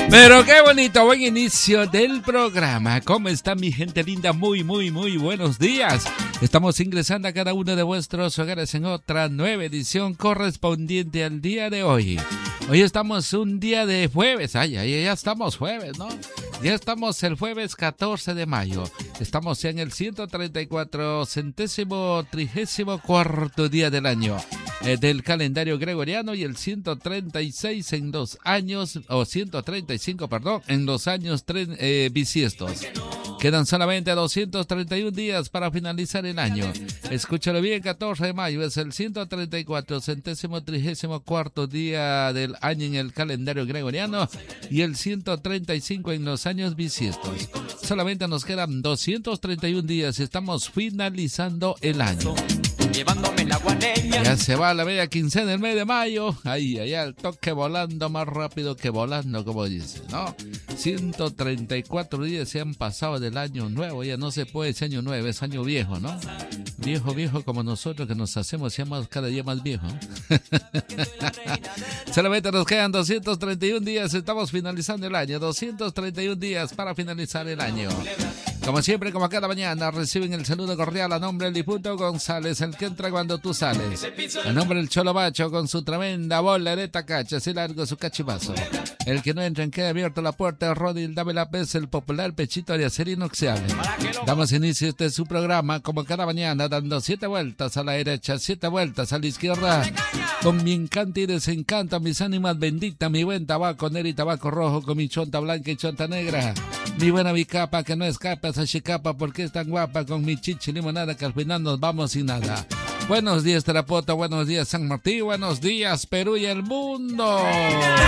Pero qué bonito, buen inicio del programa. ¿Cómo está mi gente linda? Muy buenos días. Estamos ingresando a cada uno de vuestros hogares en otra nueva edición correspondiente al día de hoy. Hoy estamos un día de jueves. Ay, ya estamos jueves, ¿no? Ya estamos el jueves 14 de mayo. Estamos ya en el 134 centésimo 34º día del año del calendario gregoriano y el 136 en 2 años, o 135, perdón, en los años bisiestos. Quedan solamente 231 días para finalizar el año. Escúchalo bien, 14 de mayo es el 134 centésimo 34º día del año en el calendario gregoriano y el 135 en los años bisiestos. Solamente nos quedan 231 días y estamos finalizando el año. Ya se va la media quincena del mes de mayo. Ay, el toque volando, más rápido que volando, como dice, ¿no? 134 días se han pasado del año nuevo. Ya no se puede ese año nuevo, es año viejo, ¿no? Viejo como nosotros que nos hacemos cada día más viejos. Solamente nos quedan 231 días, estamos finalizando el año. 231 días para finalizar el año. Como siempre, como cada mañana, reciben el saludo cordial a nombre del difunto González, el que entra cuando tú sales. A nombre del Cholo Bacho, con su tremenda bola de tacacha, así largo su cachivazo. El que no entra en queda abierto la puerta, Rodil, dame la pez, el popular pechito de acero inoxidable. Damos inicio a este su programa, como cada mañana, dando 7 vueltas a la derecha, 7 vueltas a la izquierda. Con mi encanto y desencanto, mis ánimas benditas, mi buen tabaco negro y tabaco rojo, con mi chonta blanca y chonta negra. Mi buena bicapa, que no escapa esa chicapa porque es tan guapa, con mi chichi limonada, que al final nos vamos sin nada. Buenos días, Tarapoto, buenos días, San Martín, buenos días, Perú y el mundo.